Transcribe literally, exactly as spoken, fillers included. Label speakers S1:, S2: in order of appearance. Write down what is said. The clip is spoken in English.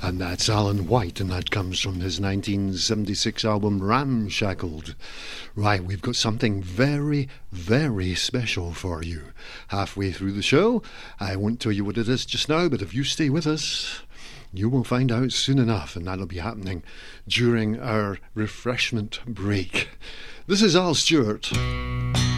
S1: And that's Alan White, and that comes from his nineteen seventy-six album Ramshackled. Right, we've got something very, very special for you. Halfway through the show, I won't tell you what it is just now, but if you stay with us, you will find out soon enough, and that'll be happening during our refreshment break. This is Al Stewart.